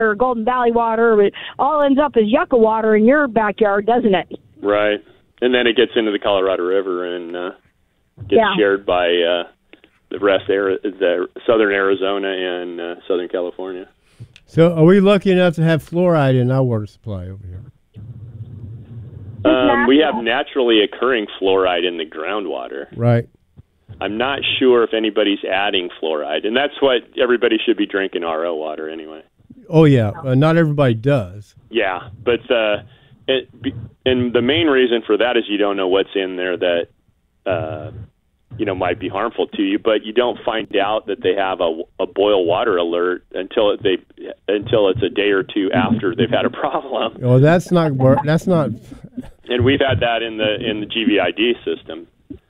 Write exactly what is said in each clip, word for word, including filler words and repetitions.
or Golden Valley water. It all ends up as Yucca water in your backyard, doesn't it? Right. And then it gets into the Colorado River and uh, gets Yeah. shared by uh, the rest of the southern Arizona and uh, southern California. So are we lucky enough to have fluoride in our water supply over here? Um, we have naturally occurring fluoride in the groundwater. Right. I'm not sure if anybody's adding fluoride, and that's what everybody should be drinking R O water anyway. Oh, yeah. Uh, not everybody does. Yeah, but uh, it, and the main reason for that is you don't know what's in there that uh, you know might be harmful to you, but you don't find out that they have a, a boil water alert until they until it's a day or two after they've had a problem. Oh, that's not wor- that's not. And we've had that in the in the G V I D system.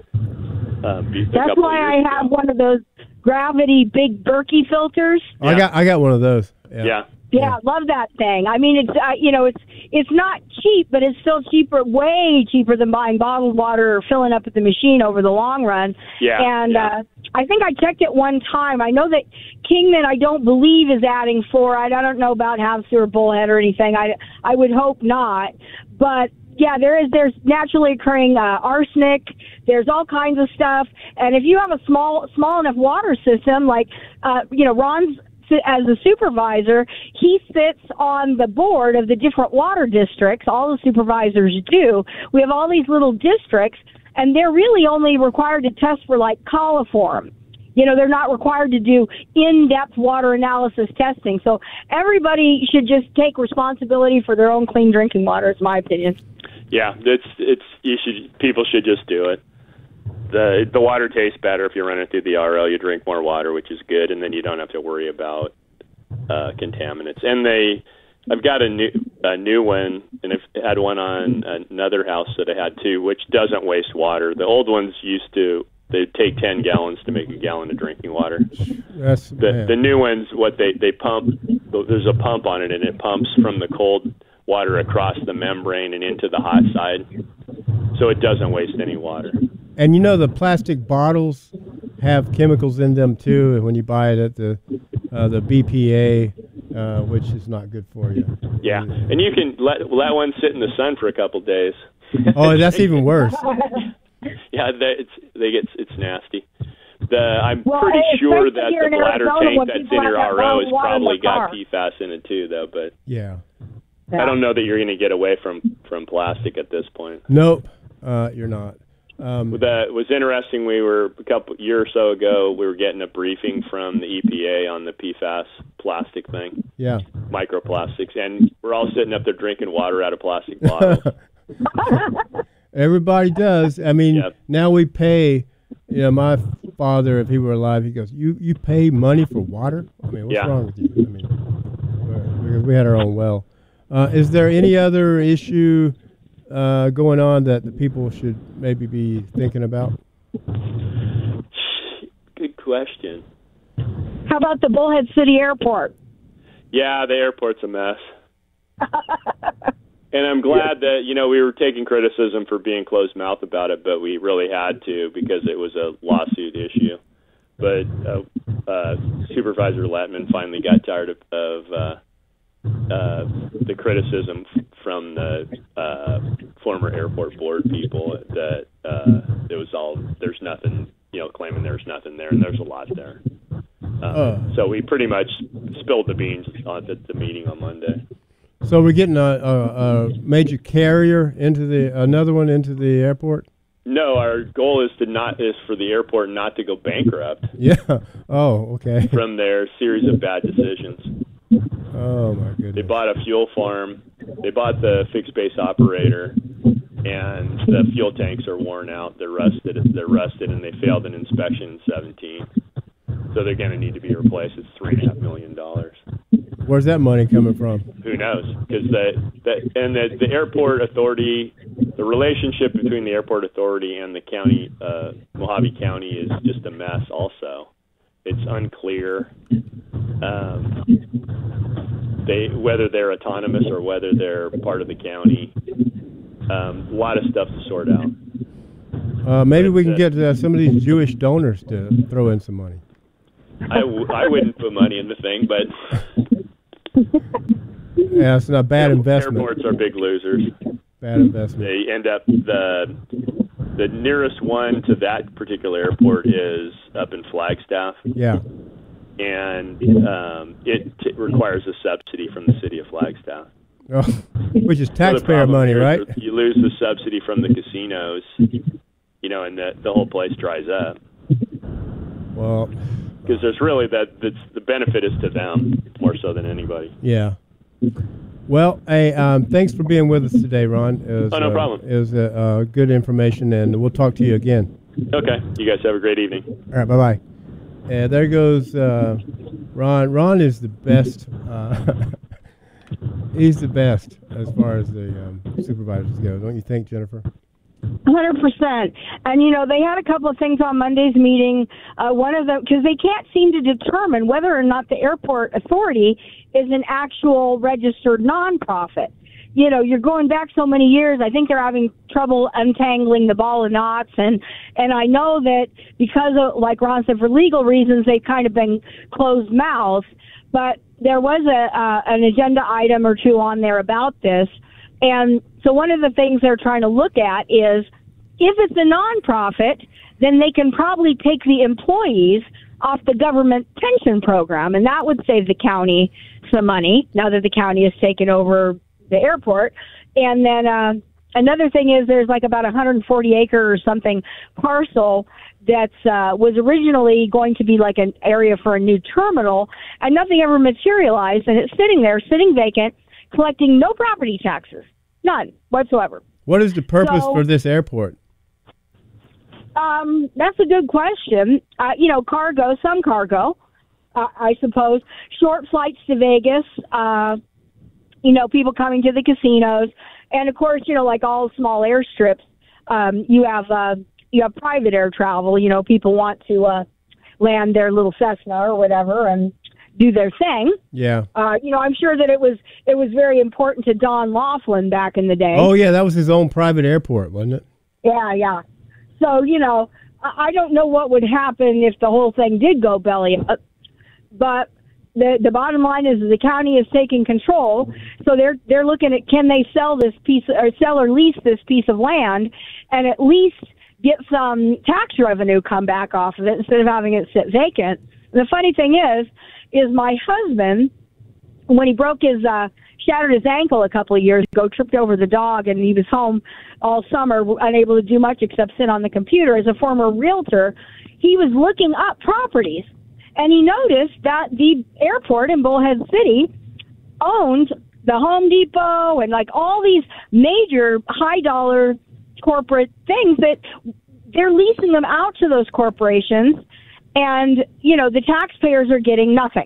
Uh, That's why I ago. have one of those gravity big Berkey filters. Yeah. I got I got one of those. Yeah. Yeah. Yeah, love that thing. I mean, it's uh, you know, it's it's not cheap, but it's still cheaper, way cheaper than buying bottled water or filling up at the machine over the long run. Yeah. And yeah. Uh, I think I checked it one time. I know that Kingman, I don't believe, is adding fluoride. I don't know about Havasu or Bullhead or anything. I I would hope not, but. Yeah, there is. There's naturally occurring uh, arsenic. There's all kinds of stuff. And if you have a small, small enough water system, like uh, you know, Ron's as a supervisor, he sits on the board of the different water districts. All the supervisors do. We have all these little districts, and they're really only required to test for like coliform. You know, they're not required to do in-depth water analysis testing. So everybody should just take responsibility for their own clean drinking water, is my opinion. Yeah, it's it's you should people should just do it. The the water tastes better if you run it through the R O. You drink more water, which is good, and then you don't have to worry about uh, contaminants. And they, I've got a new a new one, and I've had one on another house that I had too, which doesn't waste water. The old ones used to. They'd take ten gallons to make a gallon of drinking water. That's, the man. the new ones, what they they pump. There's a pump on it, and it pumps from the cold water across the membrane and into the hot side, so it doesn't waste any water. And you know the plastic bottles have chemicals in them too, and when you buy it at the uh, the B P A, uh, which is not good for you. Yeah, and you can let let one sit in the sun for a couple days. Oh, that's even worse. Yeah, they, it's they get it's nasty. The I'm well, pretty sure especially that here the in bladder Arizona, tank when that's people in your have that R O has bottled water in probably the got car. P FAS in it too, though. But Yeah. Yeah. I don't know that you're going to get away from, from plastic at this point. Nope, uh, you're not. Um, That was interesting. We were a couple year or so ago. We were getting a briefing from the E P A on the P FAS plastic thing. Yeah. Microplastics, and we're all sitting up there drinking water out of plastic bottles. Everybody does. I mean, Yep. now we pay. You know, my father, if he were alive, he goes, "You you pay money for water? I mean, what's Yeah. wrong with you?" I mean, because we had our own well. Uh, is there any other issue uh, going on that the people should maybe be thinking about? Good question. How about the Bullhead City Airport? Yeah, the airport's a mess. And I'm glad that, you know, we were taking criticism for being closed-mouthed about it, but we really had to because it was a lawsuit issue. But uh, uh, Supervisor Letman finally got tired of, of uh, uh, the criticism f- from the uh, former airport board people that uh, it was all, there's nothing, you know, claiming there's nothing there, and there's a lot there. Um, Uh. So we pretty much spilled the beans on the, the meeting on Monday. So we're getting a, a, a major carrier into the another one into the airport. No, our goal is to not is for the airport not to go bankrupt Yeah. Oh, okay. from their series of bad decisions. Oh my goodness. They bought a fuel farm. They bought the fixed base operator, and the fuel tanks are worn out. They're rusted. They're rusted, and they failed an inspection in seventeen. So they're going to need to be replaced. It's three and a half million dollars. Where's that money coming from? Who knows? Because the, the and the, the airport authority, the relationship between the airport authority and the county, uh, Mojave County, is just a mess. Also, it's unclear um, they whether they're autonomous or whether they're part of the county. Um, a lot of stuff to sort out. Uh, maybe But, we can uh, get uh, some of these Jewish donors to throw in some money. I, w- I wouldn't put money in the thing, but Yeah, it's not a bad investment. Airports are big losers. Bad investment. They end up the the nearest one to that particular airport is up in Flagstaff. Yeah. And um, it t- requires a subsidy from the city of Flagstaff. Oh, which is taxpayer so money, right? You lose the subsidy from the casinos, you know, and the, the whole place dries up. Well, because there's really that that's, the benefit is to them more so than anybody. Yeah. Well, hey, um, thanks for being with us today, Ron. It was, oh, no uh, problem. It was uh, uh, good information, and we'll talk to you again. Okay. You guys have a great evening. All right. Bye bye. And there goes uh, Ron. Ron is the best. Uh, he's the best as far as the um, supervisors go, don't you think, Jennifer? one hundred percent. And, you know, they had a couple of things on Monday's meeting. Uh, one of them, because they can't seem to determine whether or not the airport authority is an actual registered nonprofit. You know, you're going back so many years. I think they're having trouble untangling the ball of knots. And, and I know that because of, like Ron said, for legal reasons, they've kind of been closed mouths. But there was a uh, an agenda item or two on there about this. And so one of the things they're trying to look at is if it's a nonprofit, then they can probably take the employees off the government pension program, and that would save the county some money now that the county has taken over the airport. And then uh, another thing is there's like about one hundred forty acre or something parcel that uh, was originally going to be like an area for a new terminal, and nothing ever materialized, and it's sitting there, sitting vacant, collecting no property taxes, none whatsoever. What is the purpose so, for this airport? Um, that's a good question. Uh, you know, cargo, some cargo, uh, I suppose. Short flights to Vegas, uh, you know, people coming to the casinos. And, of course, you know, like all small airstrips, um, you have uh, you have private air travel. You know, people want to uh, land their little Cessna or whatever and do their thing. Yeah. Uh, you know, I'm sure that it was it was very important to Don Laughlin back in the day. Oh, yeah, that was his own private airport, wasn't it? Yeah, yeah. So, you know, I don't know what would happen if the whole thing did go belly up, but the the bottom line is the county is taking control, so they're they're looking at can they sell this piece or sell or lease this piece of land and at least get some tax revenue come back off of it instead of having it sit vacant. And the funny thing is, is my husband, when he broke his, uh, shattered his ankle a couple of years ago, tripped over the dog, and he was home all summer, unable to do much except sit on the computer. As a former realtor, he was looking up properties, and he noticed that the airport in Bullhead City owned the Home Depot and like all these major high-dollar corporate things that they're leasing them out to those corporations, and, you know, the taxpayers are getting nothing.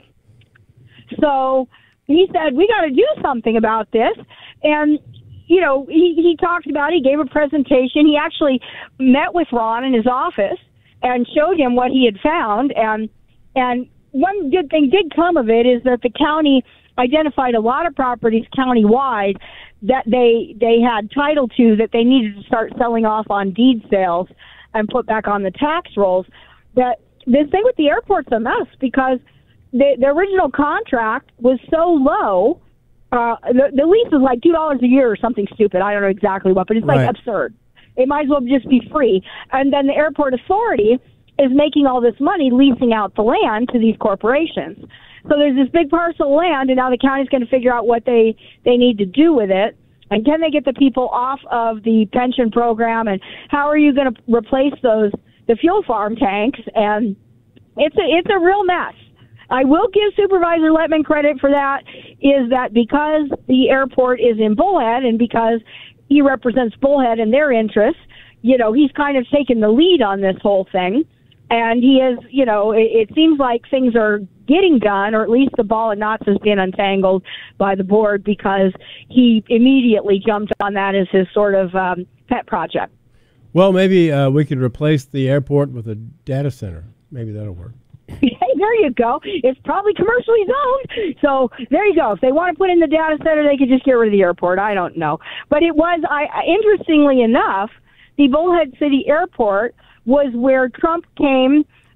So he said, we got to do something about this. And, you know, he, he talked about it. He gave a presentation. He actually met with Ron in his office and showed him what he had found. And, and one good thing did come of it is that the county identified a lot of properties countywide that they they had title to that they needed to start selling off on deed sales and put back on the tax rolls. That this thing with the airport's a mess because the, the original contract was so low. Uh, the, the lease is like two dollars a year or something stupid. I don't know exactly what, but it's like right. absurd. It might as well just be free. And then the airport authority is making all this money leasing out the land to these corporations. So there's this big parcel of land, and now the county's going to figure out what they, they need to do with it. And can they get the people off of the pension program? And how are you going to replace those the fuel farm tanks? And it's a it's a real mess. I will give Supervisor Letman credit for that, is that because the airport is in Bullhead and because he represents Bullhead and their interests, you know, he's kind of taken the lead on this whole thing. And he is, you know, it, it seems like things are getting done, or at least the ball of knots has been untangled by the board because he immediately jumped on that as his sort of um, pet project. Well, maybe uh, we could replace the airport with a data center. Maybe that'll work. Hey, there you go. It's probably commercially zoned. So there you go. If they want to put in the data center, they could just get rid of the airport. I don't know. But it was, I interestingly enough, the Bullhead City Airport was where Trump came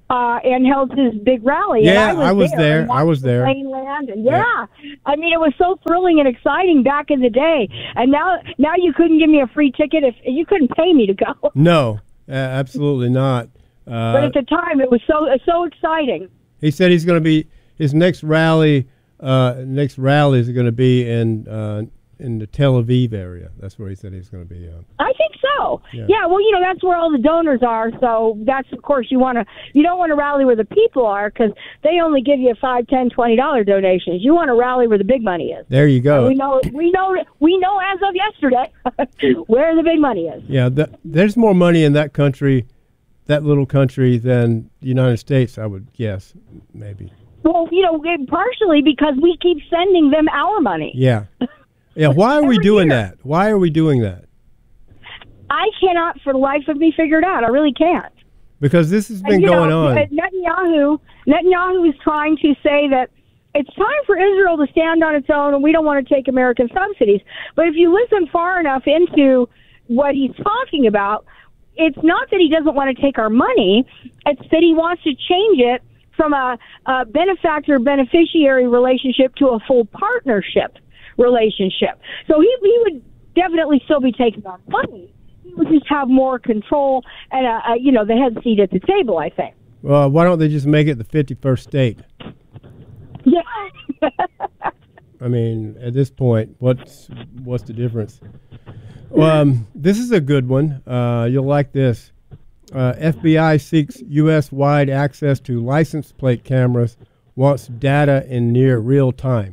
uh, and held his big rally. Yeah, and I was, I was there. there. And I was there. Land and yeah. yeah, I mean, it was so thrilling and exciting back in the day. And now, now you couldn't give me a free ticket if you couldn't pay me to go. No, uh, absolutely not. Uh, but at the time, it was so so exciting. He said he's going to be his next rally. Uh, next rally is going to be in uh, in the Tel Aviv area. That's where he said he's going to be. Uh, I think so. Yeah. yeah. Well, you know, that's where all the donors are. So that's, of course, you want to you don't want to rally where the people are because they only give you five, ten, twenty dollar donations. You want to rally where the big money is. There you go. And we know we know we know as of yesterday where the big money is. Yeah, the, there's more money in that country, that little country, than the United States. I would guess, maybe. Well, you know, partially because we keep sending them our money. Yeah. Yeah, why are we Every doing year. that? Why are we doing that? I cannot for the life of me figure it out. I really can't. Because this has been And, you going know, on. Netanyahu, Netanyahu is trying to say that it's time for Israel to stand on its own and we don't want to take American subsidies. But if you listen far enough into what he's talking about, it's not that he doesn't want to take our money. It's that he wants to change it from a, a benefactor-beneficiary relationship to a full partnership relationship. So he, he would definitely still be taking our money. He would just have more control and, a, a, you know, the head seat at the table, I think. Well, why don't they just make it the fifty-first state? Yeah. I mean, at this point, what's what's the difference? Well, um, this is a good one. Uh, you'll like this. Uh, F B I seeks U S-wide access to license plate cameras, wants data in near real time.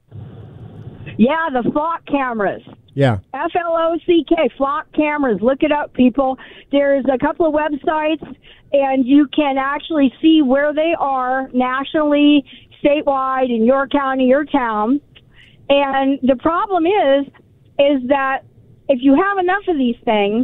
Yeah, the flock cameras. Yeah. F L O C K, flock cameras. Look it up, people. There's a couple of websites, and you can actually see where they are nationally, statewide, in your county, your town. And the problem is, is that if you have enough of these things,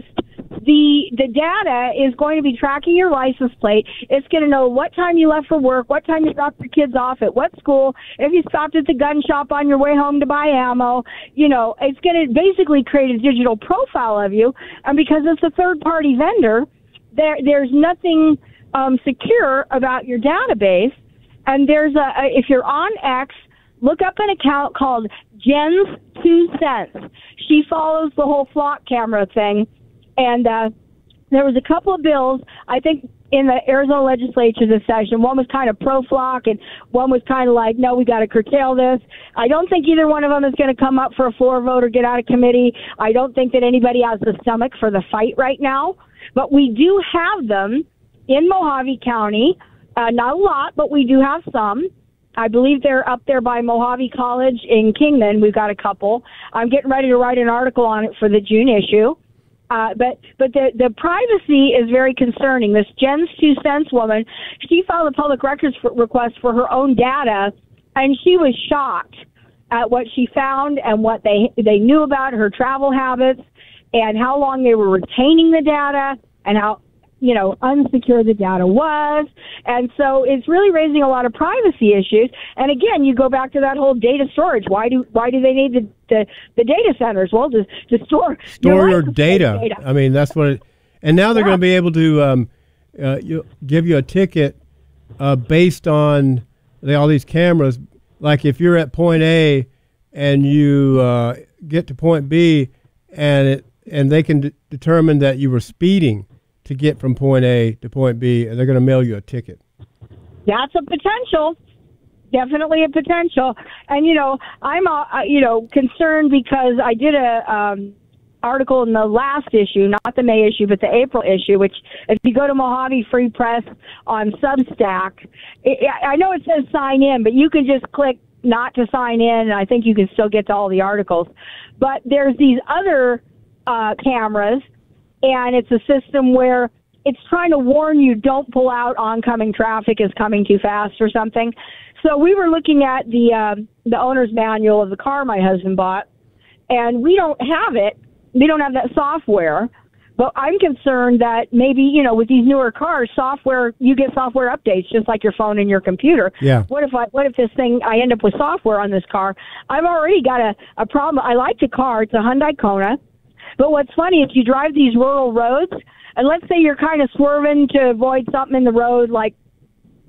the the data is going to be tracking your license plate. It's going to know what time you left for work, what time you dropped your kids off at what school, if you stopped at the gun shop on your way home to buy ammo. You know, it's going to basically create a digital profile of you. And because it's a third-party vendor, there there's nothing um, secure about your database. And there's a, a if you're on X, look up an account called Jen's Two Cents. She follows the whole flock camera thing. And uh, there was a couple of bills, I think, in the Arizona legislature this session. One was kind of pro-flock, and one was kind of like, no, we got to curtail this. I don't think either one of them is going to come up for a floor vote or get out of committee. I don't think that anybody has the stomach for the fight right now. But we do have them in Mojave County. Uh, not a lot, but we do have some. I believe they're up there by Mojave College in Kingman. We've got a couple. I'm getting ready to write an article on it for the June issue. Uh, but but the, the privacy is very concerning. This Jen's Two Cents woman, she filed a public records for, request for her own data, and she was shocked at what she found and what they they knew about her travel habits and how long they were retaining the data and how, you know, unsecure the data was. And so it's really raising a lot of privacy issues. And again, you go back to that whole data storage. Why do why do they need the the, the data centers? Well, to, to store store your, your data. data. I mean, that's what it, and now they're Yeah. going to be able to um, uh, you, give you a ticket uh, based on the, all these cameras. Like if you're at point A and you uh, get to point B, and it and they can d- determine that you were speeding to get from point A to point B, and they're going to mail you a ticket. That's a potential. Definitely a potential. And, you know, I'm, uh, you know, concerned because I did a um, article in the last issue, not the May issue, but the April issue, which if you go to Mojave Free Press on Substack, it, I know it says sign in, but you can just click not to sign in, and I think you can still get to all the articles. But there's these other uh, cameras, and it's a system where it's trying to warn you, don't pull out, oncoming traffic is coming too fast or something. So we were looking at the uh, the owner's manual of the car my husband bought, and we don't have it. We don't have that software. But I'm concerned that maybe, you know, with these newer cars, software, you get software updates just like your phone and your computer. Yeah. What if I, what if this thing, I end up with software on this car? I've already got a, a problem. I like the car. It's a Hyundai Kona. But what's funny, if you drive these rural roads, and let's say you're kind of swerving to avoid something in the road, like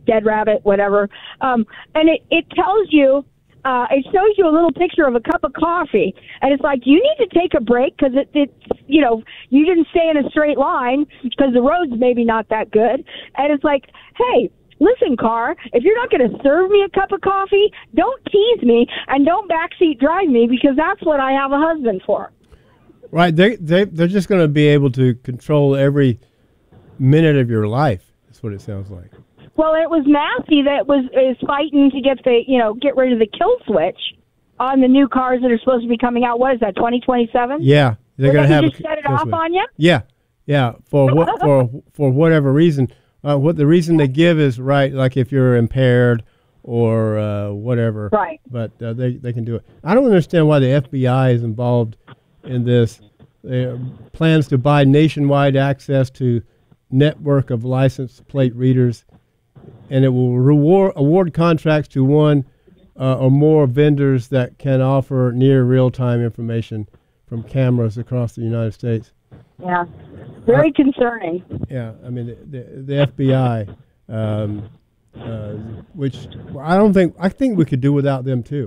dead rabbit, whatever. Um, and it, it tells you, uh, it shows you a little picture of a cup of coffee. And it's like, you need to take a break because it, it, you know, you didn't stay in a straight line because the road's maybe not that good. And it's like, hey, listen, car, if you're not going to serve me a cup of coffee, don't tease me and don't backseat drive me because that's what I have a husband for. Right. They, they, they're just going to be able to control every minute of your life. That's what it sounds like. Well, it was Massey that was is fighting to get the, you know, get rid of the kill switch on the new cars that are supposed to be coming out. What is that, twenty twenty-seven? Yeah. They're going to have just set it off on you? Yeah. Yeah. For what, for, for whatever reason. Uh, what the reason they give is right, like if you're impaired or uh, whatever. Right. But uh, they, they can do it. I don't understand why the F B I is involved in this. They, plans to buy nationwide access to network of license plate readers, and it will reward award contracts to one uh, or more vendors that can offer near real-time information from cameras across the United States. Yeah, very uh, concerning. Yeah, I mean the the, the F B I, um, uh, which I don't think I think we could do without them too.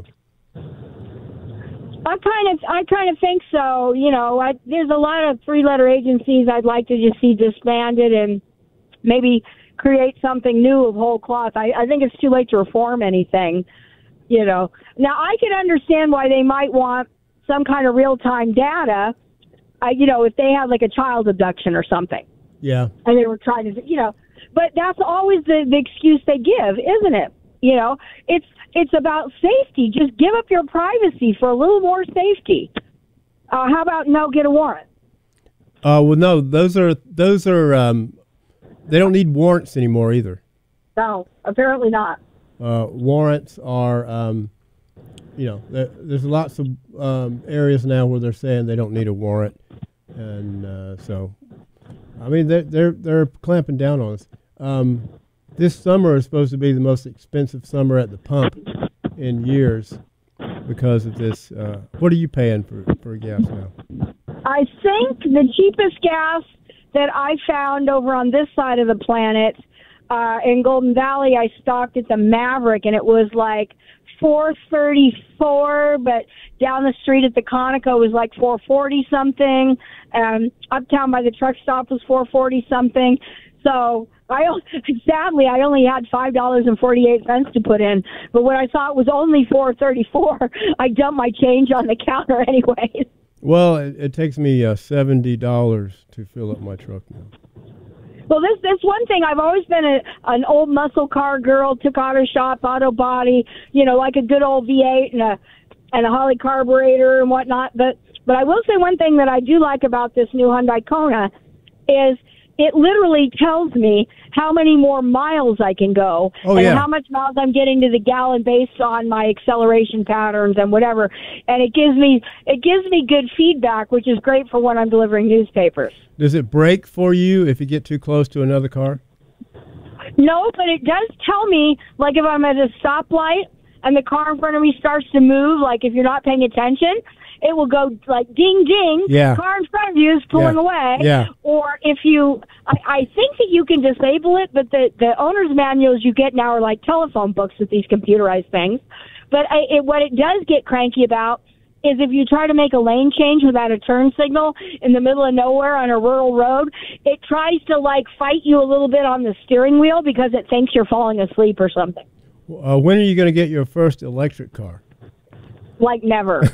I kind of, I kind of think so. You know, I, there's a lot of three-letter agencies I'd like to just see disbanded and maybe create something new of whole cloth. I, I think it's too late to reform anything. You know, now I can understand why they might want some kind of real-time data. Uh, you know, if they had like a child abduction or something. Yeah. And they were trying to, you know, but that's always the, the excuse they give, isn't it? You know, it's it's about safety. Just give up your privacy for a little more safety. Uh, how about no, get a warrant? Uh, well, no, those are those are um, they don't need warrants anymore either. No, apparently not. Uh, warrants are, um, you know, there, there's lots of um, areas now where they're saying they don't need a warrant, and uh, so, I mean, they're they're they're clamping down on us. Um, This summer is supposed to be the most expensive summer at the pump in years because of this. Uh, what are you paying for, for gas now? I think the cheapest gas that I found over on this side of the planet uh, in Golden Valley, I stocked at the Maverick, and it was like four thirty-four, but down the street at the Conoco was like four forty something. Um, uptown by the truck stop was four forty something. So I sadly I only had five dollars and forty eight cents to put in, but when I saw it was only four thirty four, I dumped my change on the counter anyway. Well, it, it takes me uh, seventy dollars to fill up my truck now. Well, this this one thing, I've always been a, an old muscle car girl. Took auto shop, auto body, you know, like a good old V eight and a and a Holley carburetor and whatnot. But but I will say one thing that I do like about this new Hyundai Kona is it literally tells me how many more miles I can go oh, and yeah. how much miles I'm getting to the gallon based on my acceleration patterns and whatever. And it gives me it gives me good feedback, which is great for when I'm delivering newspapers. Does it brake for you if you get too close to another car? No, but it does tell me, like if I'm at a stoplight and the car in front of me starts to move, like if you're not paying attention, it will go like ding, ding, yeah. car in front of you is pulling yeah. away. Yeah. Or if you, I, I think that you can disable it, but the, the owner's manuals you get now are like telephone books with these computerized things. But I, it, what it does get cranky about is if you try to make a lane change without a turn signal in the middle of nowhere on a rural road, it tries to like fight you a little bit on the steering wheel because it thinks you're falling asleep or something. Uh, when are you going to get your first electric car? Like never.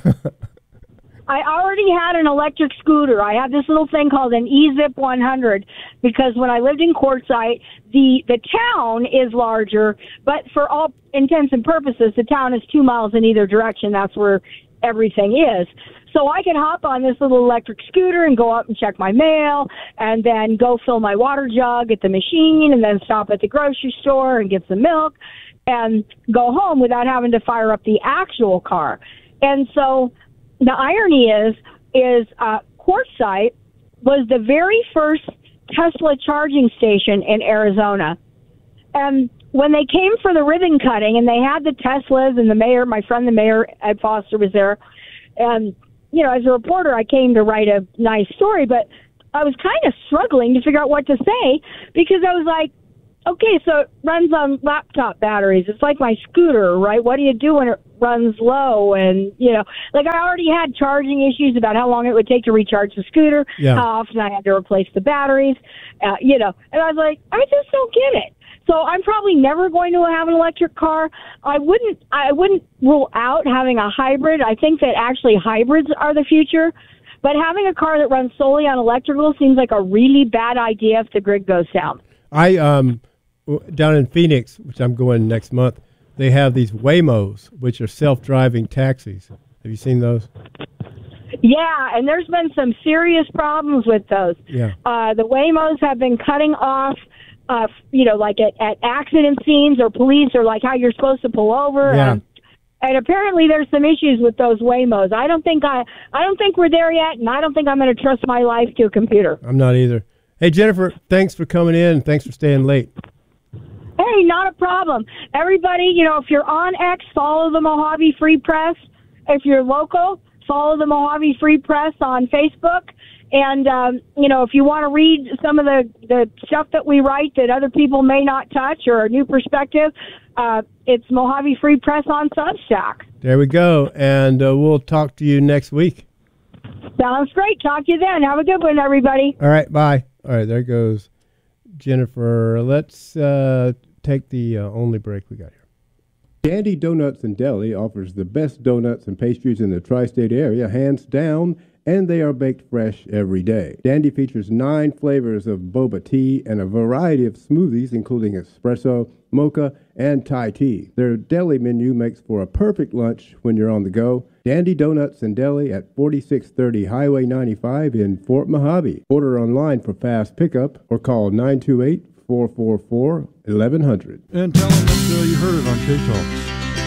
I already had an electric scooter. I had this little thing called an E-Zip one hundred because when I lived in Quartzsite, the, the town is larger, but for all intents and purposes, the town is two miles in either direction. That's where everything is. So I could hop on this little electric scooter and go up and check my mail and then go fill my water jug at the machine and then stop at the grocery store and get some milk and go home without having to fire up the actual car. And so the irony is, is uh, Quartzsite was the very first Tesla charging station in Arizona. And when they came for the ribbon cutting and they had the Teslas and the mayor, my friend the mayor, Ed Foster, was there. And, you know, as a reporter, I came to write a nice story, but I was kind of struggling to figure out what to say because I was like, okay, so it runs on laptop batteries. It's like my scooter, right? What do you do when it runs low? And, you know, like I already had charging issues about how long it would take to recharge the scooter, yeah. how often I had to replace the batteries, uh, you know. And I was like, I just don't get it. So I'm probably never going to have an electric car. I wouldn't I wouldn't rule out having a hybrid. I think that actually hybrids are the future. But having a car that runs solely on electrical seems like a really bad idea if the grid goes down. I um down in Phoenix, which I'm going next month, they have these Waymos, which are self-driving taxis. Have you seen those? Yeah, and there's been some serious problems with those. Yeah. Uh, the Waymos have been cutting off, uh, you know, like at, at accident scenes or police or like how you're supposed to pull over. Yeah. And, and apparently there's some issues with those Waymos. I don't think I, I don't think we're there yet, and I don't think I'm going to trust my life to a computer. I'm not either. Hey, Jennifer, thanks for coming in. Thanks for staying late. Hey, not a problem. Everybody, you know, if you're on X, follow the Mojave Free Press. If you're local, follow the Mojave Free Press on Facebook. And, um, you know, if you want to read some of the, the stuff that we write that other people may not touch or a new perspective, uh, it's Mojave Free Press on Substack. There we go. And uh, we'll talk to you next week. Sounds great. Talk to you then. Have a good one, everybody. All right. Bye. All right. There goes Jennifer. Let's uh, take the uh, only break we got here. Dandy Donuts and Deli offers the best donuts and pastries in the tri-state area, hands down, and they are baked fresh every day. Dandy features nine flavors of boba tea and a variety of smoothies, including espresso, mocha, and Thai tea. Their deli menu makes for a perfect lunch when you're on the go. Dandy Donuts and Deli at forty-six thirty Highway ninety-five in Fort Mojave. Order online for fast pickup or call nine two eight, four four four, eleven hundred. And tell them that uh, you heard it on K-Talks.